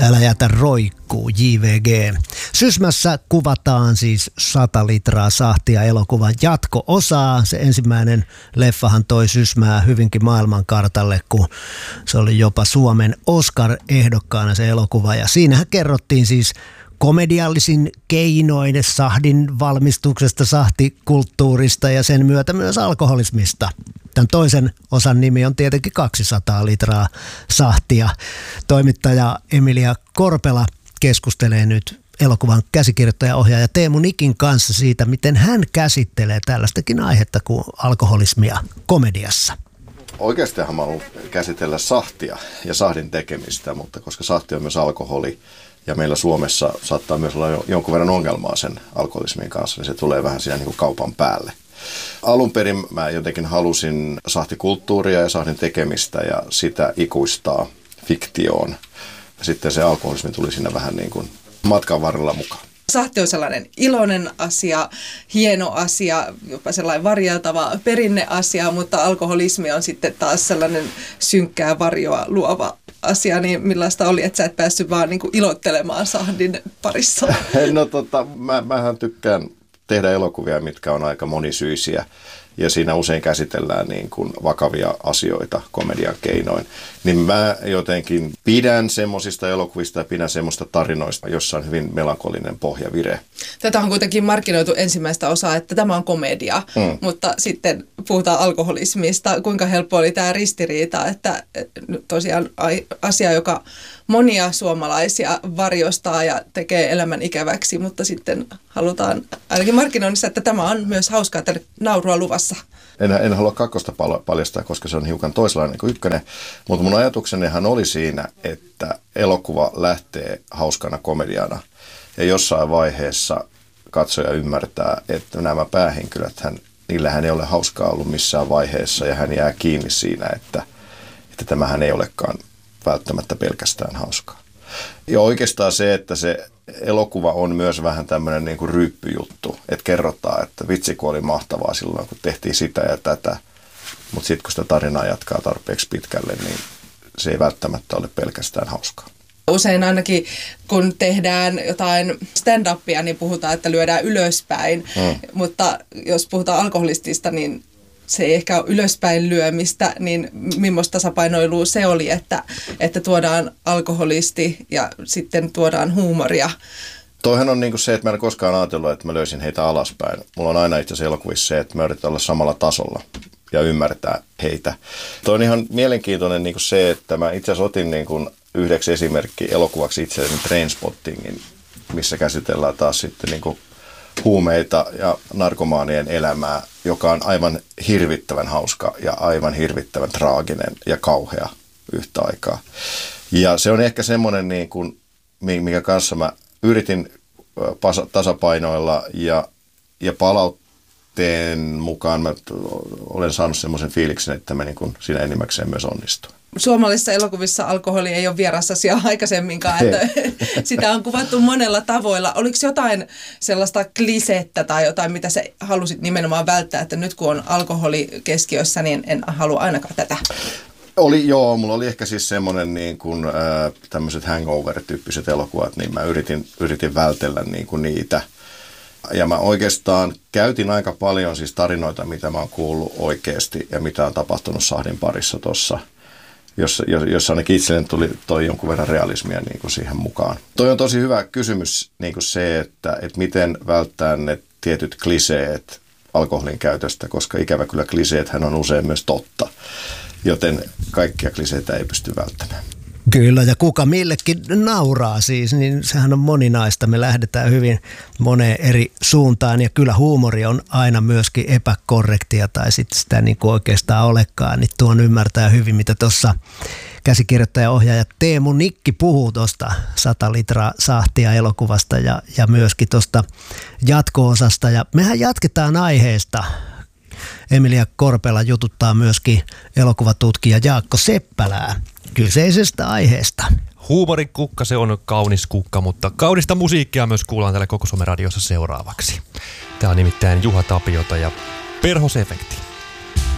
Älä jätä roikkuu, JVG. Sysmässä kuvataan siis 100 litraa sahtia elokuvan jatko-osaa. Se ensimmäinen leffahan toi Sysmää hyvinkin maailmankartalle, kun se oli jopa Suomen Oscar-ehdokkaana se elokuva. Ja siinähän kerrottiin siis komediallisin keinoin sahdin valmistuksesta, sahtikulttuurista ja sen myötä myös alkoholismista. Tämän toisen osan nimi on tietenkin 200 litraa sahtia. Toimittaja Emilia Korpela keskustelee nyt elokuvan käsikirjoittaja-ohjaaja Teemu Nikin kanssa siitä, miten hän käsittelee tällaistakin aihetta kuin alkoholismia komediassa. Oikeastihan mä haluan käsitellä sahtia ja sahdin tekemistä, mutta koska sahti on myös alkoholi ja meillä Suomessa saattaa myös olla jonkun verran ongelmaa sen alkoholismin kanssa, niin se tulee vähän siinä niin kuin kaupan päälle. Alun perin mä jotenkin halusin sahtikulttuuria ja sahdin tekemistä ja sitä ikuistaa fiktioon. Ja sitten se alkoholismi tuli siinä vähän niin kuin matkan varrella mukaan. Sahti on sellainen iloinen asia, hieno asia, jopa sellainen varjeltava perinneasia, mutta alkoholismi on sitten taas sellainen synkkää varjoa luova asia. Niin millaista oli, että sä et päässyt vaan niin kuin ilottelemaan sahdin parissa? No mähän tykkään tehdä elokuvia, mitkä on aika monisyisiä. Ja siinä usein käsitellään niin kuin vakavia asioita komedian keinoin. Niin mä jotenkin pidän semmoisista elokuvista ja pidän semmoista tarinoista, jossa on hyvin melankolinen pohjavire. Tätä on kuitenkin markkinoitu ensimmäistä osaa, että tämä on komedia, mutta sitten puhutaan alkoholismista. Kuinka helppo oli tämä ristiriita, että tosiaan asia, joka monia suomalaisia varjostaa ja tekee elämän ikäväksi, mutta sitten halutaan ainakin markkinoinnissa, että tämä on myös hauskaa, että naurua luvassa. En halua kakkosta paljastaa, koska se on hiukan toisenlainen kuin ykkönen, mutta mun ajatuksenihan oli siinä, että elokuva lähtee hauskana komediana ja jossain vaiheessa katsoja ymmärtää, että nämä päähenkilöt, niillähän ei ole hauskaa ollut missään vaiheessa ja hän jää kiinni siinä, että tämähän ei olekaan välttämättä pelkästään hauskaa. Ja oikeastaan se, että se elokuva on myös vähän tämmöinen niin kuin ryyppyjuttu, että kerrotaan, että vitsi kun oli mahtavaa silloin, kun tehtiin sitä ja tätä, mutta sitten kun sitä tarinaa jatkaa tarpeeksi pitkälle, niin se ei välttämättä ole pelkästään hauskaa. Usein ainakin kun tehdään jotain stand-upia, niin puhutaan, että lyödään ylöspäin, mutta jos puhutaan alkoholistista, niin se ei ehkä ole ylöspäin lyömistä, niin millaista tasapainoilua se oli, että tuodaan alkoholisti ja sitten tuodaan huumoria. Toihan on niin kuin se, että mä en koskaan ajatellut, että mä löysin heitä alaspäin. Mulla on aina itse asiassa elokuvissa se, että mä yritän olla samalla tasolla ja ymmärtää heitä. Toi on ihan mielenkiintoinen niin kuin se, että mä itse asiassa otin niin kuin yhdeksi esimerkki elokuvaksi itselleni Trainspottingin, missä käsitellään taas sitten niin kuin huumeita ja narkomaanien elämää, joka on aivan hirvittävän hauska ja aivan hirvittävän traaginen ja kauhea yhtä aikaa. Ja se on ehkä semmoinen, niin kuin, mikä kanssa mä yritin tasapainoilla ja palautteen mukaan mä olen saanut semmoisen fiiliksen, että mä niin kuin siinä enimmäkseen myös onnistuin. Suomalaisissa elokuvissa alkoholi ei ole vieras asia aikaisemminkaan, että sitä on kuvattu monella tavoilla. Oliko jotain sellaista klisettä tai jotain, mitä sä halusit nimenomaan välttää, että nyt kun on alkoholi keskiössä, niin en halua ainakaan tätä? Mulla oli ehkä siis semmoinen niin kuin tämmöiset hangover-tyyppiset elokuvat, niin mä yritin vältellä niin kuin niitä. Ja mä oikeastaan käytin aika paljon siis tarinoita, mitä mä oon kuullut oikeasti ja mitä on tapahtunut sahdin parissa tuossa, jossa ainakin itselleni toi jonkun verran realismia niin kuin siihen mukaan. Toi on tosi hyvä kysymys niin kuin se, että miten välttää ne tietyt kliseet alkoholin käytöstä, koska ikävä kyllä kliseethän on usein myös totta, joten kaikkia kliseitä ei pysty välttämään. Kyllä, ja kuka millekin nauraa siis, niin sehän on moninaista. Me lähdetään hyvin moneen eri suuntaan, ja kyllä huumori on aina myöskin epäkorrektia, tai sitten sitä niin kuin oikeastaan olekaan. Niin tuon ymmärtää hyvin, mitä tuossa käsikirjoittaja-ohjaaja Teemu Nikki puhuu tuosta 100 litraa sahtia elokuvasta ja myöskin tuosta jatko-osasta. Ja mehän jatketaan aiheesta. Emilia Korpela jututtaa myöskin elokuvatutkija Jaakko Seppälää kyseisestä aiheesta. Huumorin kukka, se on kaunis kukka, mutta kaunista musiikkia myös kuullaan täällä Koko Suomen radiossa seuraavaksi. Tämä on nimittäin Juha Tapiota ja Perhosefekti.